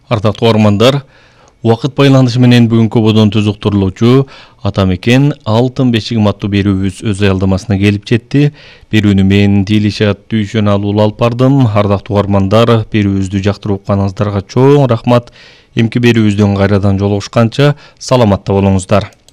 Ардактуу угармандар, убакыт байланышы менен бүгүнкү бодон түзүктүрүлүүчү Атамекен алтын бешигим аттуу берүүбүз өз аялдамасына келип жетти. Берүүнү мен Дилишат Дүйшөналы алып бардым. Ардактуу угармандар, берүүбүздү жактырып укканыңыздарга чоң рахмат. Эмки берүүбүздөн кайрадан жолугушканча саламатта болуңуздар.